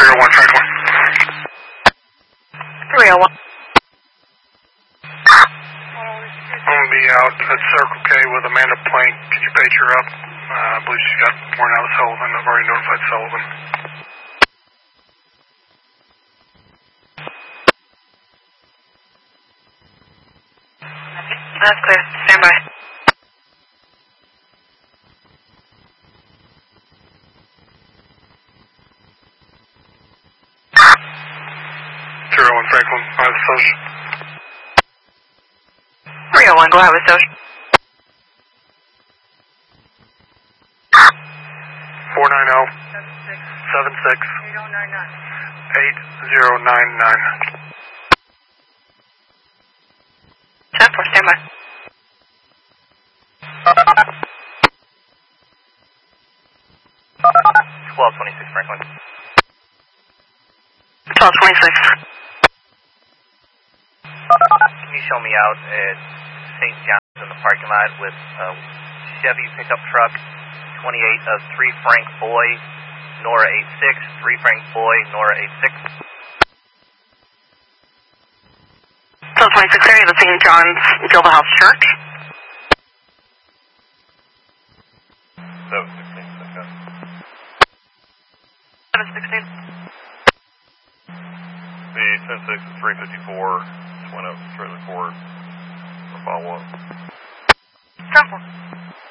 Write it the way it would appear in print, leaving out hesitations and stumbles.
301 Franklin. 301. I'm going to be out at Circle K with Amanda Plank. Can you page her up? I believe she's got worn out Sullivan. I've already notified Sullivan. That's clear. Stand by. Franklin, I have a social. 301, go ahead with social. 490 76 8099. 10-4, stand by. 1226 Franklin. 1226. Can you show me out at St. John's in the parking lot with Chevy pickup truck 28 of 3 Frank Boy, Nora 86, 3 Frank Boy, Nora 86. 1226 area, the St. John's Gilda House Church. 716. The 10-6 is 354, just went up trailer court for follow-up. 10-4.